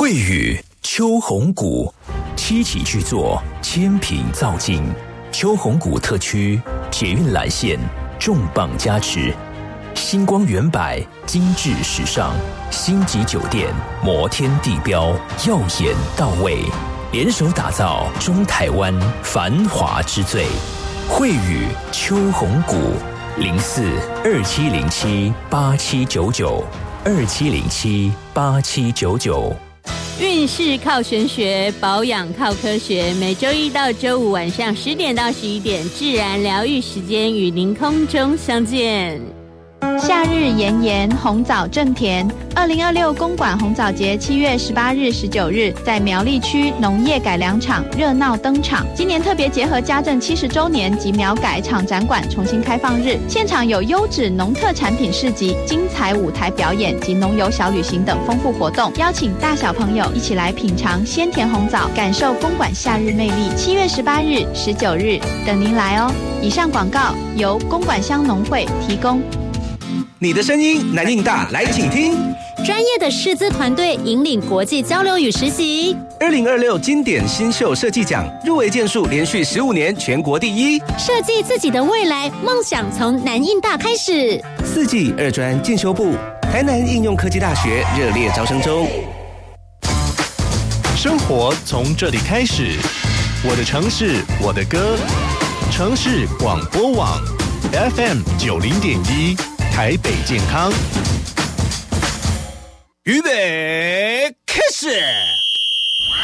惠宇秋红谷七期巨作，千品造境。秋红谷特区捷运蓝线重磅加持，星光远百精致时尚，星级酒店摩天地标，耀眼到位，联手打造中台湾繁华之最。惠宇秋红谷0427078799，27078799。 运势靠玄学，保养靠科学。每周一到周五晚上10点到11点，自然疗愈时间与您空中相见。 夏日炎炎，红枣正甜。2026公馆红枣节7月18日、19日，在苗栗区农业改良场热闹登场。今年特别结合家政70周年及苗改场展馆重新开放日，现场有优质农特产品市集、精彩舞台表演及农游小旅行等丰富活动，邀请大小朋友一起来品尝鲜甜红枣，感受公馆夏日魅力。7月18日、19日等您来哦。以上广告由公馆乡农会提供。 你的声音南印大，来请听。 专业的师资团队引领国际交流与实习。 2026经典新秀设计奖入围件数连续15年全国第一。 设计自己的未来，梦想从南印大开始。 4技2专进修部，台南应用科技大学热烈招生中。 生活从这里开始，我的城市，我的歌，城市广播网 FM 90.1。台北健康， 预备开始。